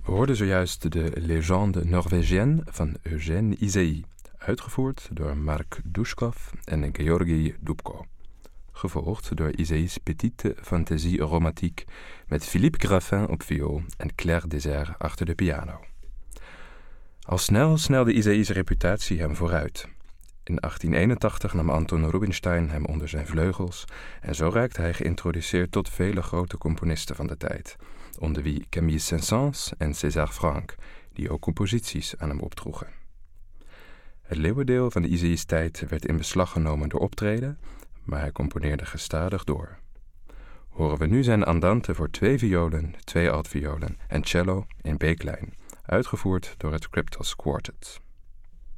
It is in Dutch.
We hoorden zojuist de Légende Norvégienne van Eugène Ysaÿe, uitgevoerd door Mark Dushkov en Georgi Dubko. Gevolgd door Ysaÿe's Petite Fantaisie Romantique met Philippe Graffin op viool en Claire Désert achter de piano. Al snel snelde Ysaÿe's reputatie hem vooruit. In 1881 nam Anton Rubinstein hem onder zijn vleugels en zo raakte hij geïntroduceerd tot vele grote componisten van de tijd, onder wie Camille Saint-Saëns en César Franck, die ook composities aan hem opdroegen. Het leeuwendeel van de Ysaÿe's tijd werd in beslag genomen door optreden, maar hij componeerde gestadig door. Horen we nu zijn andante voor 2 violen, 2 altviolen en cello in B-klein, uitgevoerd door het Cryptos Quartet.